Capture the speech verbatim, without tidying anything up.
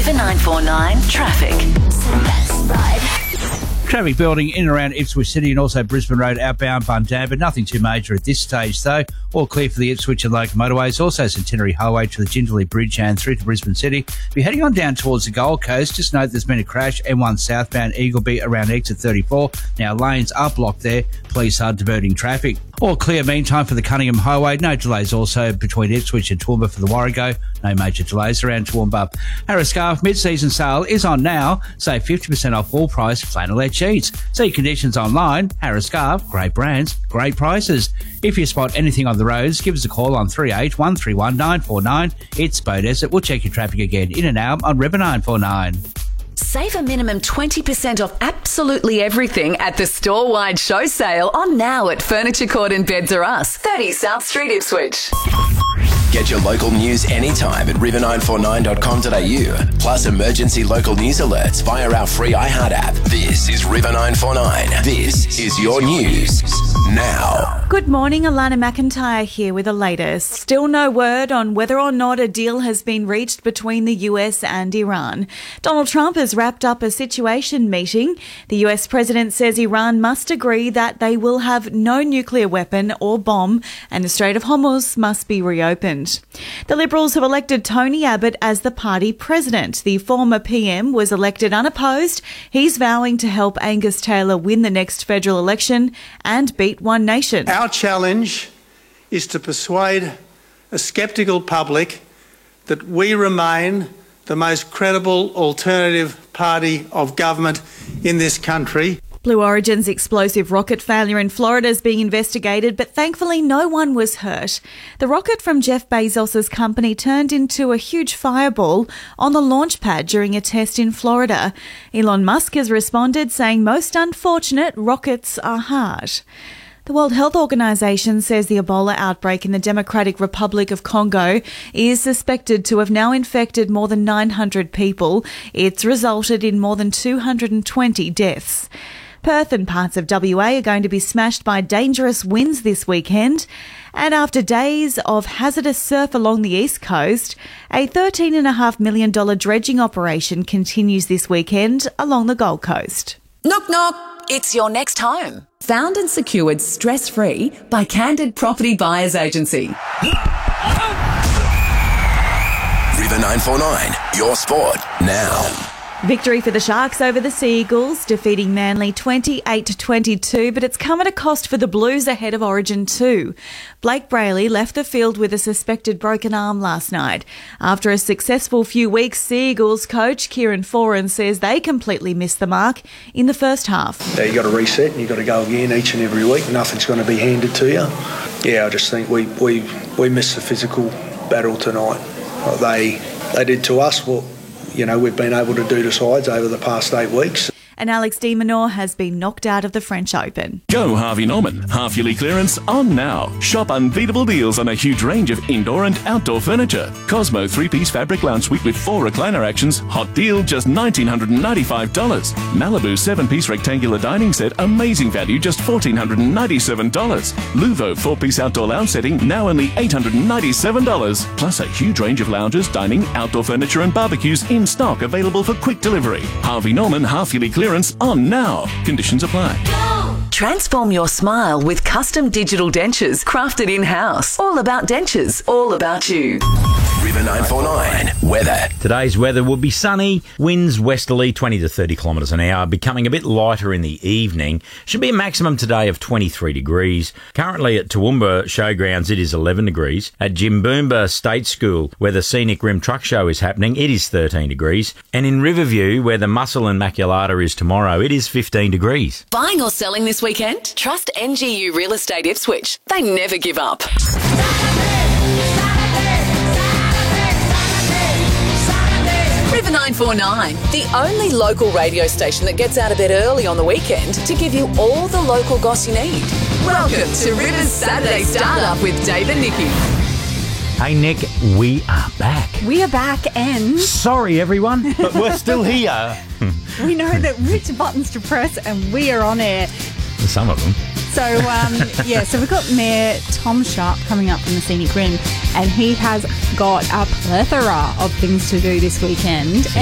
River nine four nine traffic. Traffic building in and around Ipswich City and also Brisbane Road outbound Bundamba. Nothing too major at this stage though. All clear for the Ipswich and Lake motorways. Also Centenary Highway to the Jindalee Bridge and through to Brisbane City. If you're heading on down towards the Gold Coast, just note there's been a crash M one southbound Eagleby around exit thirty-four. Now lanes are blocked there. Police are diverting traffic. All clear meantime for the Cunningham Highway. No delays also between Ipswich and Toowoomba for the Warrego. No major delays around Toowoomba. Harris Scarf mid-season sale is on now. Save fifty percent off all price flannelette sheets. See conditions online. Harris Scarf, great brands, great prices. If you spot anything on the roads, give us a call on three eight one three one nine four nine. It's Bodesett. We'll check your traffic again in and out on River nine four nine. Save a minimum twenty percent off absolutely everything at the store-wide show sale on now at Furniture Court and Beds Are Us, thirty South Street, Ipswich. Get your local news anytime at river nine four nine dot com dot a u. Plus emergency local news alerts via our free iHeart app. This is River nine four nine. This is your news now. Good morning, Alana McIntyre here with the latest. Still no word on whether or not a deal has been reached between the U S and Iran. Donald Trump has wrapped up a situation meeting. The U S president says Iran must agree that they will have no nuclear weapon or bomb and the Strait of Hormuz must be reopened. The Liberals have elected Tony Abbott as the party president. The former P M was elected unopposed. He's vowing to help Angus Taylor win the next federal election and beat One Nation. Our challenge is to persuade a sceptical public that we remain the most credible alternative party of government in this country. Blue Origin's explosive rocket failure in Florida is being investigated, but thankfully no one was hurt. The rocket from Jeff Bezos' company turned into a huge fireball on the launch pad during a test in Florida. Elon Musk has responded, saying most unfortunate, rockets are hard. The World Health Organization says the Ebola outbreak in the Democratic Republic of Congo is suspected to have now infected more than nine hundred people. It's resulted in more than two hundred twenty deaths. Perth and parts of W A are going to be smashed by dangerous winds this weekend. And after days of hazardous surf along the east coast, a thirteen point five million dollars dredging operation continues this weekend along the Gold Coast. Knock, knock. It's your next home. Found and secured stress-free by Candid Property Buyers Agency. River nine four nine, your sport now. Victory for the Sharks over the Sea Eagles, defeating Manly twenty-eight to twenty-two, but it's come at a cost for the Blues ahead of Origin two. Blake Brayley left the field with a suspected broken arm last night. After a successful few weeks, Sea Eagles coach Kieran Foran says they completely missed the mark in the first half. Yeah, you got to reset and you got to go again each and every week. Nothing's going to be handed to you. Yeah, I just think we we we missed the physical battle tonight. What they they did to us what you know we've been able to do to sides over the past eight weeks. And Alex de Minaur has been knocked out of the French Open. Go Harvey Norman. Half-yearly clearance on now. Shop unbeatable deals on a huge range of indoor and outdoor furniture. Cosmo three-piece fabric lounge suite with four recliner actions. Hot deal, just one thousand nine hundred ninety-five dollars. Malibu seven-piece rectangular dining set. Amazing value, just one thousand four hundred ninety-seven dollars. Luvo four-piece outdoor lounge setting. Now only eight hundred ninety-seven dollars. Plus a huge range of lounges, dining, outdoor furniture and barbecues in stock, available for quick delivery. Harvey Norman half-yearly clearance on now. Conditions apply. Transform your smile with custom digital dentures crafted in-house. All about dentures, all about you. River nine four nine weather. Today's weather will be sunny, winds westerly twenty to thirty kilometres an hour, becoming a bit lighter in the evening. Should be a maximum today of twenty-three degrees. Currently at Toowoomba Showgrounds it is eleven degrees. At Jimboomba State School, where the Scenic Rim Truck Show is happening, it is thirteen degrees. And in Riverview, where the Muscle and Maculata is tomorrow, it is fifteen degrees. Buying or selling this weekend? Trust N G U Real Estate Ipswich. They never give up. River nine four nine, the only local radio station that gets out of bed early on the weekend to give you all the local goss you need. Welcome to River's Saturday Startup with Dave and Nikki. Hey Nick, we are back. We are back and... Sorry everyone, but we're still here. We know that which buttons to press and we are on air. Some of them. So, um, yeah, so we've got Mayor Tom Sharp coming up from the Scenic Rim and he has got a plethora of things to do this weekend.